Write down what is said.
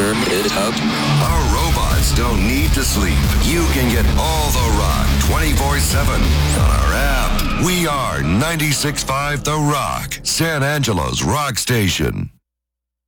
turn it up. Our robots don't need to sleep. You can get all the rock 24/7 on our app. We are 96.5 The Rock, San Angelo's rock station.